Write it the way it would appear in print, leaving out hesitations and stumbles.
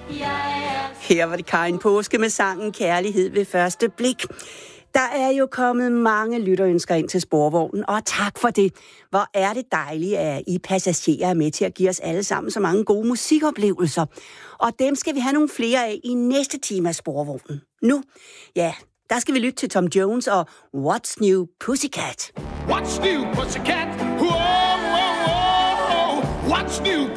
Her var det Karin Påske med sangen Kærlighed ved første blik. Der er jo kommet mange lytterønsker ind til Sporvognen, og tak for det. Hvor er det dejligt, at I passagerer er med til at give os alle sammen så mange gode musikoplevelser. Og dem skal vi have nogle flere af i næste time af Sporvognen. Nu, ja, der skal vi lytte til Tom Jones og What's New Pussycat. What's new, pussycat? Whoa, whoa, whoa. What's new,